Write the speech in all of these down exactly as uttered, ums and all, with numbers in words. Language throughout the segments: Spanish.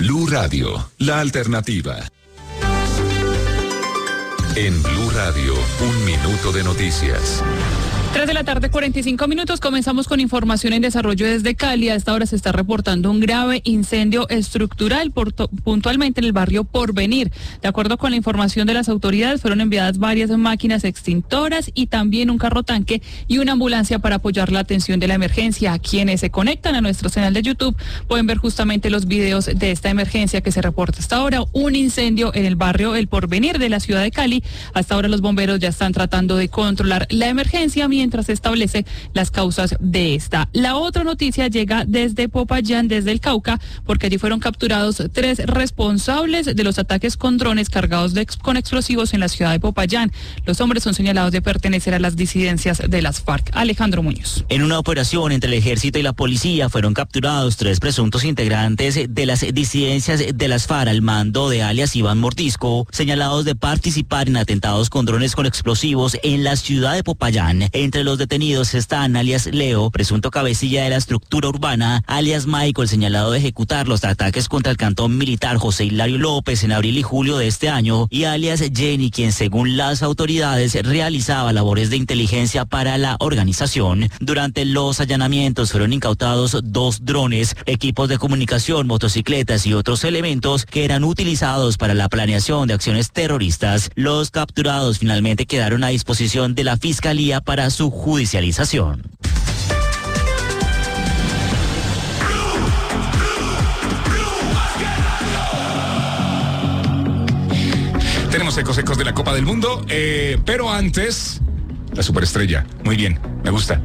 Blue Radio, la alternativa. En Blue Radio, un minuto de noticias. Tres de la tarde, cuarenta y cinco minutos. Comenzamos con información en desarrollo desde Cali. A esta hora se está reportando un grave incendio estructural porto, puntualmente en el barrio Porvenir. De acuerdo con la información de las autoridades, fueron enviadas varias máquinas extintoras y también un carro tanque y una ambulancia para apoyar la atención de la emergencia. Quienes se conectan a nuestro canal de YouTube pueden ver justamente los videos de esta emergencia que se reporta hasta ahora. Un incendio en el barrio El Porvenir de la ciudad de Cali. Hasta ahora los bomberos ya están tratando de controlar la emergencia mientras se establece las causas de esta. La otra noticia llega desde Popayán, desde el Cauca, porque allí fueron capturados tres responsables de los ataques con drones cargados de ex, con explosivos en la ciudad de Popayán. Los hombres son señalados de pertenecer a las disidencias de las FARC. Alejandro Muñoz. En una operación entre el ejército y la policía fueron capturados tres presuntos integrantes de las disidencias de las FARC al mando de alias Iván Mordisco, señalados de participar en atentados con drones con explosivos en la ciudad de Popayán. Entre los detenidos están alias Leo, presunto cabecilla de la estructura urbana, alias Michael, señalado de ejecutar los ataques contra el cantón militar José Hilario López en abril y julio de este año, y alias Jenny, quien según las autoridades realizaba labores de inteligencia para la organización. Durante los allanamientos fueron incautados dos drones, equipos de comunicación, motocicletas y otros elementos que eran utilizados para la planeación de acciones terroristas. Los capturados finalmente quedaron a disposición de la Fiscalía para su judicialización. Tenemos ecos ecos de la Copa del Mundo, eh, pero antes, la superestrella. Muy bien, me gusta.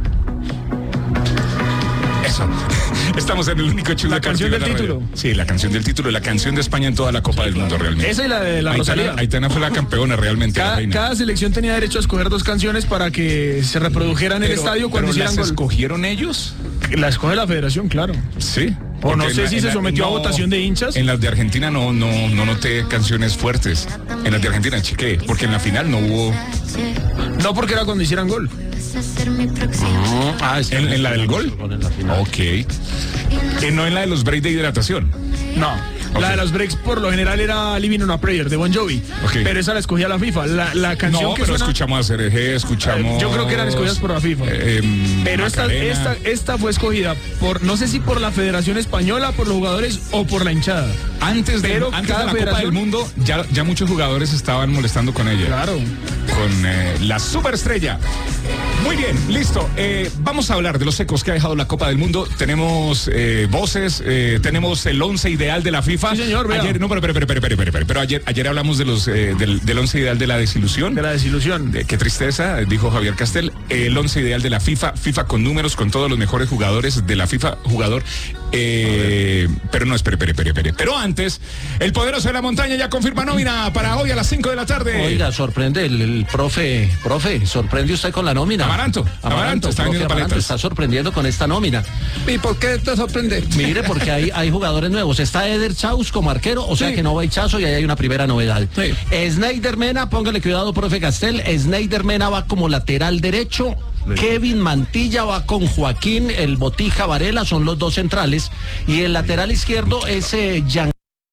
Eso. Estamos en el único show. La canción del título. Sí, la canción del título, la canción de España en toda la Copa del Mundo, realmente. Esa y la de la Rosalía. Aitana, Aitana fue la campeona, realmente. Cada, cada selección tenía derecho a escoger dos canciones para que se reprodujeran en el estadio cuando hicieran gol. ¿Las escogieron ellos? La escoge la federación, claro. Sí. O no sé la, si se la, sometió no, a votación de hinchas. En las de Argentina no, no, no noté canciones fuertes. En las de Argentina chiqué, porque en la final no hubo. No, porque era cuando hicieran gol. No. Ah, es ¿En, en la del gol? Ok. Eh, no en la de los breaks de hidratación. No. Okay. La de los breaks por lo general era Living on a Prayer de Bon Jovi, okay. Pero esa la escogía la FIFA. La, la canción no, que pero suena, escuchamos a C R G, escuchamos. Yo creo que eran escogidas por la FIFA. Eh, pero esta, esta, esta fue escogida por, no sé si por la Federación Española, por los jugadores o por la hinchada. Antes de, pero antes de la Copa del Mundo, ya, ya muchos jugadores estaban molestando con ella. Claro. Con eh, la superestrella. Muy bien, listo. Eh, vamos a hablar de los ecos que ha dejado la Copa del Mundo. Tenemos eh, voces, eh, tenemos el once ideal de la FIFA. Sí, señor, vea. Ayer, no, pero, pero, pero, pero, pero, pero, pero, pero ayer, ayer hablamos de los eh, del, del once ideal de la desilusión. De la desilusión. De, qué tristeza, dijo Javier Castel. El once ideal de la FIFA, FIFA con números, con todos los mejores jugadores de la FIFA, jugador. Eh, pero no, espere, espere, espere, espere. Pero antes, el poderoso de la montaña ya confirma nómina para hoy a las cinco de la tarde. Oiga, sorprende el, el profe, profe, sorprende usted con la nómina. Amaranto, Amaranto, Amaranto está vendiendo paletas. Está sorprendiendo con esta nómina. ¿Y por qué te sorprende? Mire, porque hay, hay jugadores nuevos. Está Eder Chaus como arquero, o sea sí. que no va Hichazo y ahí hay una primera novedad. Sí. Snyder Mena, póngale cuidado, profe Castel. Snyder Mena va como lateral derecho. Kevin Mantilla va con Joaquín, el Botija Varela, son los dos centrales. Y el lateral izquierdo es eh, Jan.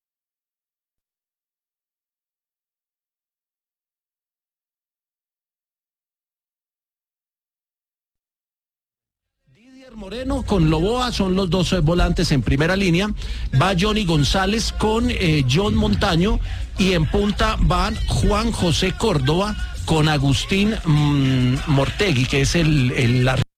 Moreno con Loboa son los dos eh, volantes en primera línea. Va Johnny González con eh, John Montaño y en punta van Juan José Córdoba con Agustín mmm, Mortegui, que es el, el